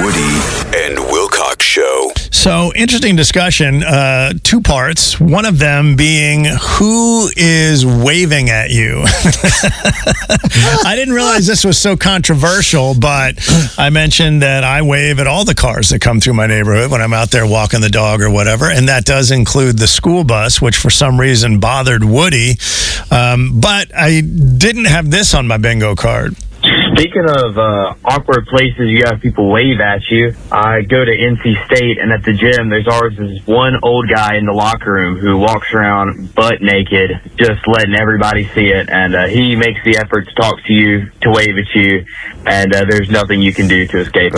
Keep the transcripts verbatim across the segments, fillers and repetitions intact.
Woody and Wilcox Show. So, interesting discussion. Uh, two parts. One of them being who is waving at you. I didn't realize this was so controversial, but I mentioned that I wave at all the cars that come through my neighborhood when I'm out there walking the dog or whatever, and that does include the school bus, which for some reason bothered Woody. Um, but I didn't have this on my bingo card. Speaking of uh, awkward places you have people wave at you, I go to N C State, and at the gym, there's always this one old guy in the locker room who walks around butt naked, just letting everybody see it, and uh, he makes the effort to talk to you, to wave at you, and uh, there's nothing you can do to escape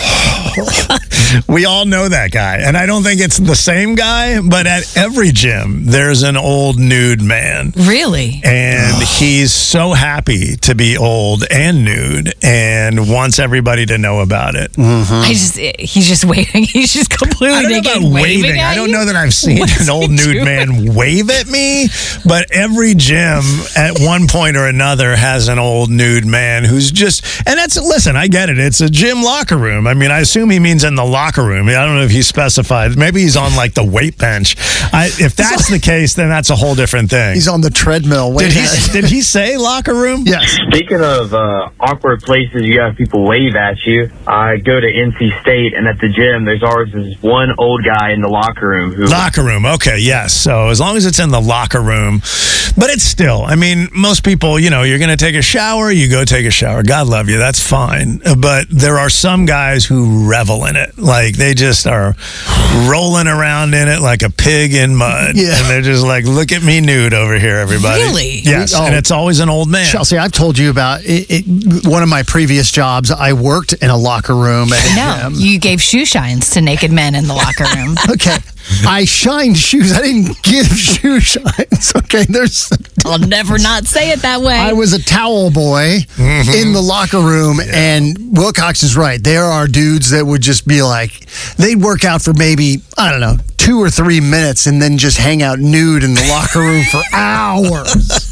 him. We all know that guy, and I don't think it's the same guy, but at every gym, there's an old nude man. Really? And he's so happy to be old and nude and wants everybody to know about it. Mm-hmm. I just, he's just waving. He's just completely I don't know naked about waving. waving. At I don't you? know that I've seen What an is old he nude doing? man wave at me, but every gym at one point or another has an old nude man who's just, and that's, listen, I get it. It's a gym locker room. I mean, I assume he means in the locker room. I don't know if he specified. Maybe he's on like the weight bench. I, if that's the case, then that's a whole different thing. He's on the treadmill. Did he, did he say locker room? Yes. Speaking of uh, awkward places you have people wave at you, I go to N C State, and at the gym, there's always this one old guy in the locker room who... Locker room, okay, yes. So as long as it's in the locker room, but it's still, I mean, most people, you know, you're going to take a shower, you go take a shower. God love you, that's fine. But there are some guys who revel in it. Like, they just are rolling around in it like a pig in mud. Yeah. And they're just like, look at me nude over here, everybody. Really? Yes, Oh. and it's always an old man. Chelsea, I've told you about it, it, one of my previous jobs. I worked in a locker room at a No, gym. you gave shoe shines to naked men in the locker room. Okay. I shined shoes. I didn't give shoe shines. Okay. There's. I'll never not say it that way. I was a towel boy in the locker room, and Wilcox is right. There are dudes that would just be like, they'd work out for maybe, I don't know, two or three minutes and then just hang out nude in the locker room for hours.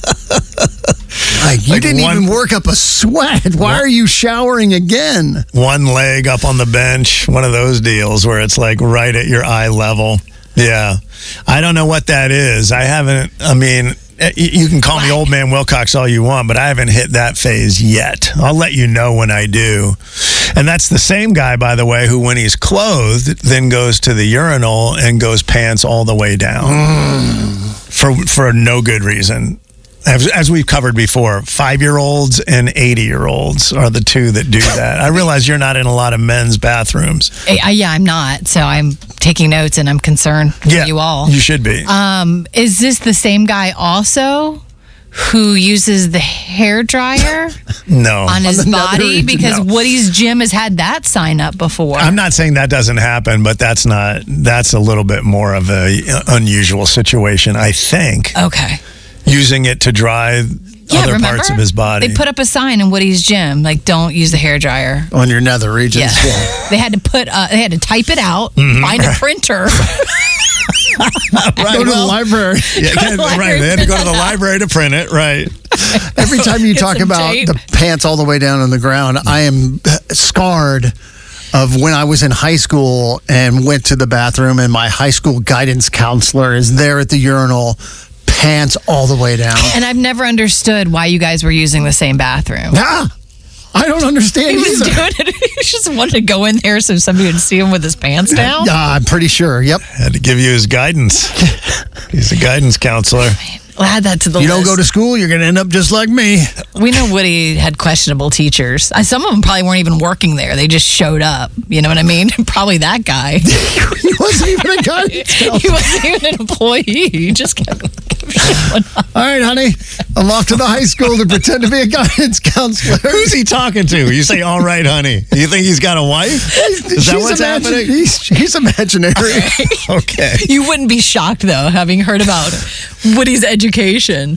Like, you Like didn't one- even work up a sweat. Why are you showering again? One leg up on the bench, one of those deals where it's like right at your eye level. Yeah. I don't know what that is. I haven't, I mean, y- you can call me old man Wilcox all you want, but I haven't hit that phase yet. I'll let you know when I do. And that's the same guy, by the way, who when he's clothed, then goes to the urinal and goes pants all the way down for for no good reason. As, as we've covered before, five-year-olds and eighty-year-olds are the two that do that. I realize you're not in a lot of men's bathrooms. I, I- yeah, I'm not. So I'm taking notes, and I'm concerned for Yeah, you all. You should be. Um, is this the same guy also who uses the hair dryer no. on his On another body? region, Because no. Woody's gym has had that sign up before. I'm not saying that doesn't happen, but that's not, that's a little bit more of a unusual situation, I think. okay. Using it to dry Yeah, other remember? parts of his body. They put up a sign in Woody's gym, like, don't use the hair dryer. On your nether regions. Yeah. They had to put, uh, they had to type it out, Mm-hmm. find a printer. right, Go to the well, library. yeah, Go to the right. library, They had to go to print the that out. library to print it, right. Every time you Get talk some about tape. the pants all the way down on the ground, I am scarred of when I was in high school and went to the bathroom, and my high school guidance counselor is there at the urinal, pants all the way down. And I've never understood why you guys were using the same bathroom. Ah, I don't understand He was either. doing it. He just wanted to go in there so somebody would see him with his pants down. Yeah, I'm pretty sure. Yep. Had to give you his guidance. He's a guidance counselor. We'll add that to the You list. don't go to school, you're going to end up just like me. We know Woody had questionable teachers. Uh, Some of them probably weren't even working there. They just showed up. You know what I mean? Probably that guy. He wasn't even a guidance He counselor. wasn't even an employee. He just kept, kept showing up. All right, honey. I'm off to the high school to pretend to be a guidance counselor. Who's he talking to? You say, all right, honey. You think he's got a wife? Is that She's what's imagine- happening? He's, he's imaginary. Okay. You wouldn't be shocked, though, having heard about Woody's education.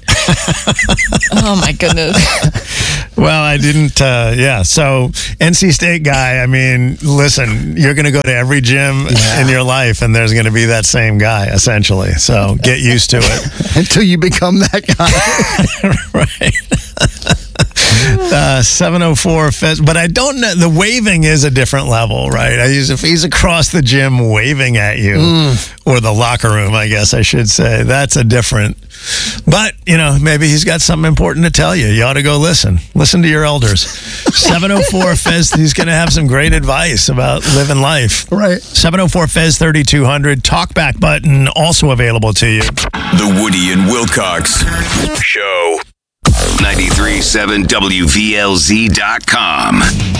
Oh, my goodness. Well, I didn't, uh, yeah. So, N C State guy, I mean, listen, you're going to go to every gym in your life, and there's going to be that same guy, essentially. So, get used to it. Until you become that guy. Right. Uh, seven oh four Fez, but I don't know. The waving is a different level, right? I use if he's across the gym waving at you, mm. or the locker room, I guess I should say. That's a different. But you know, maybe he's got something important to tell you. You ought to go listen. Listen to your elders. seven oh four Fez. He's going to have some great advice about living life. Right. seven oh four Fez thirty-two hundred. Talkback button also available to you. The Woody and Wilcox Show. ninety-three point seven W V L Z dot com.